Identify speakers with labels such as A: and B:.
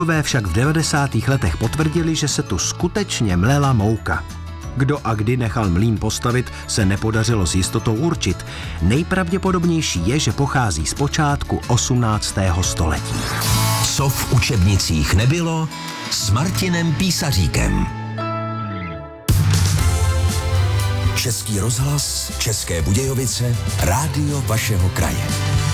A: Však v 90. letech potvrdili, že se tu skutečně mlela mouka. Kdo a kdy nechal mlýn postavit, se nepodařilo s jistotou určit. Nejpravděpodobnější je, že pochází z počátku 18. století.
B: Co v učebnicích nebylo, s Martinem Písaříkem. Český rozhlas, České Budějovice, rádio vašeho kraje.